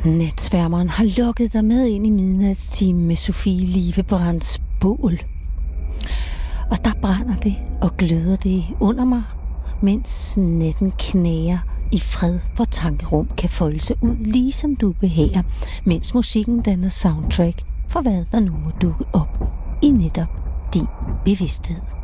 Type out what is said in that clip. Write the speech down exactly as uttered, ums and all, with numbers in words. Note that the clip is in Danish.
Natsværmeren har lukket dig med ind i midnatstimen med Sofie Livebrands bål. Og der brænder det og gløder det under mig, mens natten knager i fred, hvor tankerum kan folde sig ud, ligesom du behager, mens musikken danner soundtrack for hvad der nu må dukke op i netop din bevidsthed.